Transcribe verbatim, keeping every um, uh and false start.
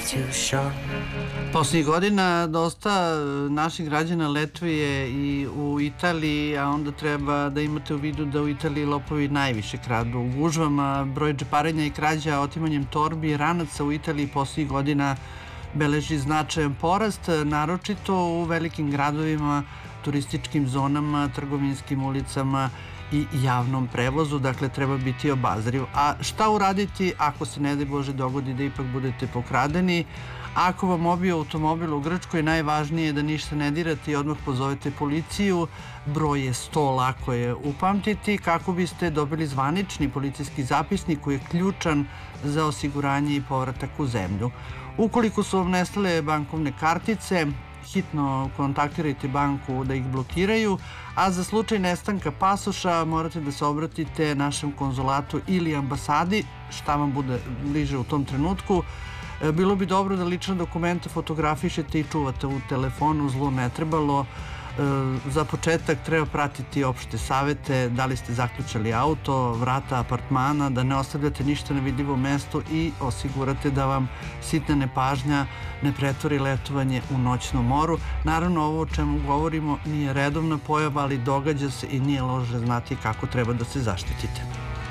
Poslednjih godina dosta naših građana letuje i u Italiji, a onda treba da imate u vidu da u Italiji lopovi najviše kradu. U gužvama broj džeparenja i krađa otimanjem torbi i ranaca u Italiji poslednjih godina beleži značajan porast, naročito u velikim gradovima, turističkim zonama, trgovinskim ulicama i javnom prevozu, dakle treba biti obazriv. A šta uraditi ako se ne daj Bože dogodi da ipak budete pokradeni? Ako vam obio automobil u Grčkoj, najvažnije je da ništa ne dirate i odmah pozovete policiju. Broj je sto, lako je upamtiti, kako biste dobili zvanični policijski zapisnik koji je ključan za osiguranje i povratak u zemlju. Ukoliko su vam nestale bankovne kartice, hitno kontaktirajte banku da ih blokiraju, a za slučaj nestanka pasoša morate da se obratite našem konzulatu ili ambasadi, šta vam bude bliže u tom trenutku. Bilo bi dobro da lična dokumenta fotografišete i čuvate u telefonu, zlu ne trebalo. Za početak treba pratiti opšte savete, da li ste zaključali auto, vrata apartmana, da ne ostavljate ništa na vidljivom mestu i osigurate da vam sitna nepažnja ne pretvori letovanje u noćnu moru. Naravno, ovo o čemu govorimo nije redovna pojava, ali događa se i nije loše znati kako treba da se zaštitite.